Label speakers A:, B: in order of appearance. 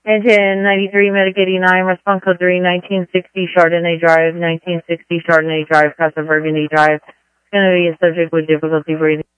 A: Engine 93, Medic 89, response code 3, 1960 Chardonnay Drive, 1960 Chardonnay Drive, Casa Burgundy Drive. It's going to be a subject with difficulty breathing.